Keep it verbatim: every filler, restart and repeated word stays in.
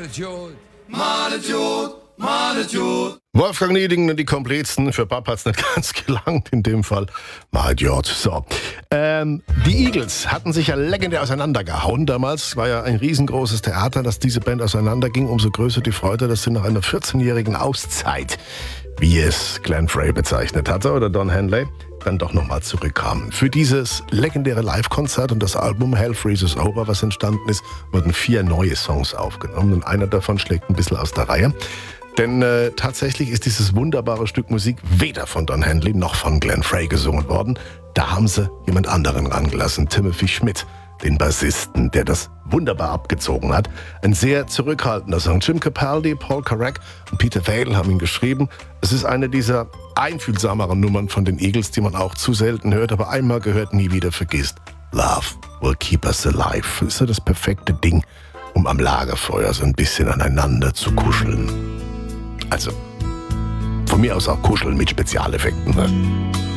Wolfgang Niedingen und die Kompletzen. Für Papa hat's nicht ganz gelangt in dem Fall. Mein Gott. So. Ähm, die Eagles hatten sich ja legendär auseinandergehauen damals. War ja ein riesengroßes Theater, dass diese Band auseinanderging. Umso größer die Freude, dass sie nach einer vierzehnjährigen Auszeit, wie es Glenn Frey bezeichnet hatte, oder Don Henley, dann doch nochmal zurückkamen. Für dieses legendäre Live-Konzert und das Album Hell Freezes Over, was entstanden ist, wurden vier neue Songs aufgenommen. Und einer davon schlägt ein bisschen aus der Reihe. Denn äh, tatsächlich ist dieses wunderbare Stück Musik weder von Don Henley noch von Glenn Frey gesungen worden. Da haben sie jemand anderen rangelassen, Timothy Schmidt, den Bassisten, der das wunderbar abgezogen hat. Ein sehr zurückhaltender Song. Jim Capaldi, Paul Carrack und Peter Vale haben ihn geschrieben. Es ist eine dieser einfühlsameren Nummern von den Eagles, die man auch zu selten hört, aber einmal gehört, nie wieder vergisst. Love will keep us alive. Das ist so das perfekte Ding, um am Lagerfeuer so ein bisschen aneinander zu kuscheln. Also, von mir aus auch kuscheln mit Spezialeffekten. Ne?